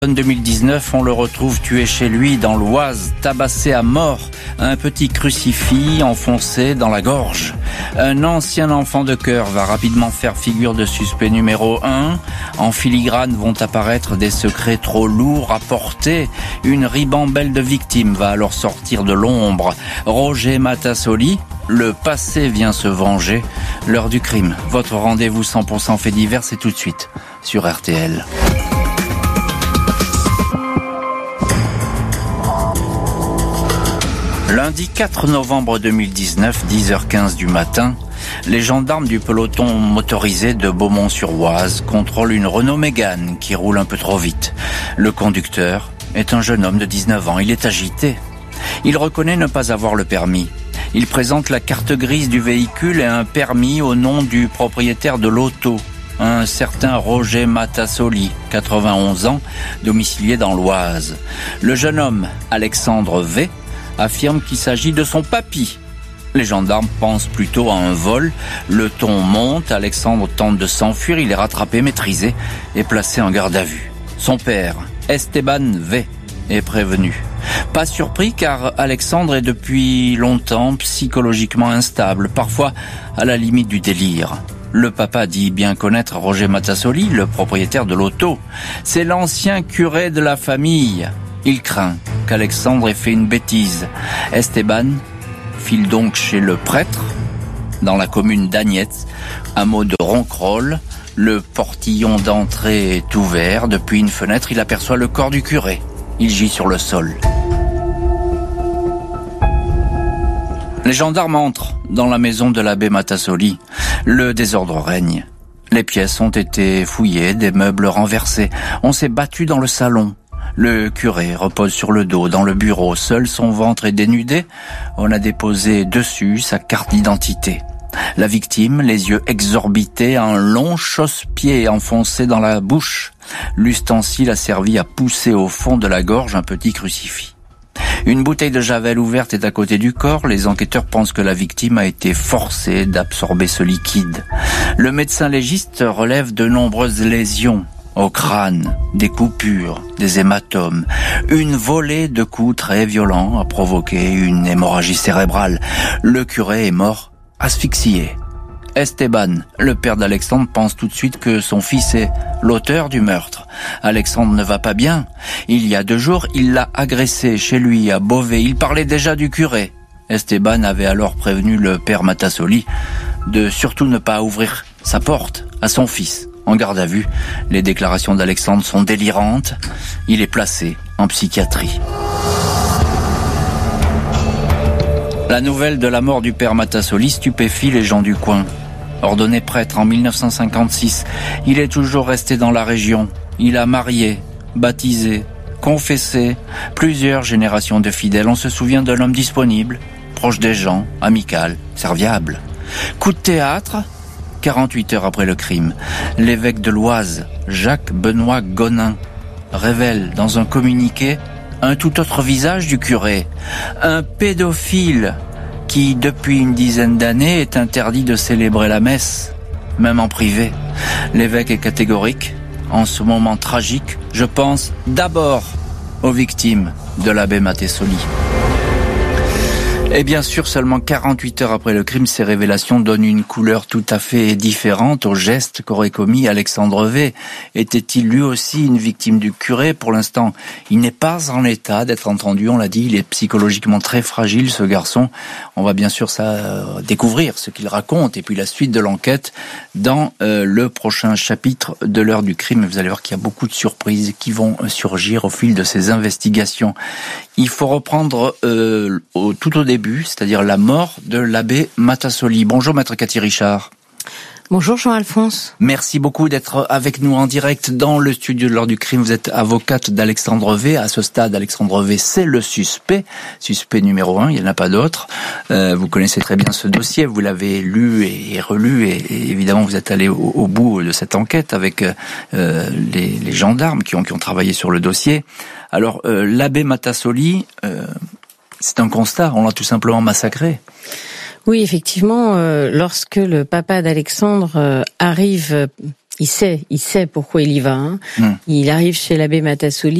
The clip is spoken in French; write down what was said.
En 2019, on le retrouve tué chez lui dans l'Oise, tabassé à mort, un petit crucifix enfoncé dans la gorge. Un ancien enfant de chœur va rapidement faire figure de suspect numéro 1. En filigrane vont apparaître des secrets trop lourds à porter. Une ribambelle de victimes va alors sortir de l'ombre. Roger Matassoli, le passé vient se venger. L'heure du crime. Votre rendez-vous 100% fait divers, c'est tout de suite sur RTL. Lundi 4 novembre 2019, 10h15 du matin, les gendarmes du peloton motorisé de Beaumont-sur-Oise contrôlent une Renault Mégane qui roule un peu trop vite. Le conducteur est un jeune homme de 19 ans, il est agité. Il reconnaît ne pas avoir le permis. Il présente la carte grise du véhicule et un permis au nom du propriétaire de l'auto, un certain Roger Matassoli, 91 ans, domicilié dans l'Oise. Le jeune homme, Alexandre V, affirme qu'il s'agit de son papy. Les gendarmes pensent plutôt à un vol. Le ton monte, Alexandre tente de s'enfuir, il est rattrapé, maîtrisé et placé en garde à vue. Son père, Esteban V, est prévenu. Pas surpris car Alexandre est depuis longtemps psychologiquement instable, parfois à la limite du délire. Le papa dit bien connaître Roger Matassoli, le propriétaire de l'auto. C'est l'ancien curé de la famille. Il craint qu'Alexandre ait fait une bêtise. Esteban file donc chez le prêtre, dans la commune d'Agnès, hameau de Ronquerolles. Le portillon d'entrée est ouvert. Depuis une fenêtre, il aperçoit le corps du curé. Il gît sur le sol. Les gendarmes entrent dans la maison de l'abbé Matassoli. Le désordre règne. Les pièces ont été fouillées, des meubles renversés. On s'est battu dans le salon. Le curé repose sur le dos dans le bureau, seul son ventre est dénudé. On a déposé dessus sa carte d'identité. La victime, les yeux exorbités, un long chausse-pied enfoncé dans la bouche. L'ustensile a servi à pousser au fond de la gorge un petit crucifix. Une bouteille de javel ouverte est à côté du corps. Les enquêteurs pensent que la victime a été forcée d'absorber ce liquide. Le médecin légiste relève de nombreuses lésions au crâne, des coupures, des hématomes. Une volée de coups très violents a provoqué une hémorragie cérébrale. Le curé est mort asphyxié. Esteban, le père d'Alexandre, pense tout de suite que son fils est l'auteur du meurtre. Alexandre ne va pas bien. Il y a 2 jours, il l'a agressé chez lui à Beauvais. Il parlait déjà du curé. Esteban avait alors prévenu le père Matassoli de surtout ne pas ouvrir sa porte à son fils. En garde à vue, les déclarations d'Alexandre sont délirantes. Il est placé en psychiatrie. La nouvelle de la mort du père Matassoli stupéfie les gens du coin. Ordonné prêtre en 1956, il est toujours resté dans la région. Il a marié, baptisé, confessé plusieurs générations de fidèles. On se souvient d'un homme disponible, proche des gens, amical, serviable. Coup de théâtre, 48 heures après le crime, l'évêque de l'Oise, Jacques-Benoît Gonin, révèle dans un communiqué un tout autre visage du curé. Un pédophile qui, depuis une dizaine d'années, est interdit de célébrer la messe, même en privé. L'évêque est catégorique. En ce moment tragique, je pense d'abord aux victimes de l'abbé Matassoli. Et bien sûr, seulement 48 heures après le crime, ces révélations donnent une couleur tout à fait différente au geste qu'aurait commis Alexandre V. Était-il lui aussi une victime du curé ? Pour l'instant, il n'est pas en état d'être entendu, on l'a dit, il est psychologiquement très fragile, ce garçon. On va bien sûr découvrir ce qu'il raconte et puis la suite de l'enquête dans le prochain chapitre de l'heure du crime. Vous allez voir qu'il y a beaucoup de surprises qui vont surgir au fil de ces investigations. Il faut reprendre tout au début, c'est-à-dire la mort de l'abbé Matassoli. Bonjour maître Cathy Richard. Bonjour Jean-Alphonse. Merci beaucoup d'être avec nous en direct dans le studio de l'heure du crime. Vous êtes avocate d'Alexandre V. À ce stade, Alexandre V, c'est le suspect numéro 1, il n'y en a pas d'autre. Vous connaissez très bien ce dossier, vous l'avez lu et relu et évidemment vous êtes allé au bout de cette enquête avec les gendarmes qui ont travaillé sur le dossier. Alors, l'abbé Matassoli, c'est un constat, on l'a tout simplement massacré. Oui, effectivement, lorsque le papa d'Alexandre arrive il sait pourquoi il y va. Il arrive chez l'abbé Matassoli.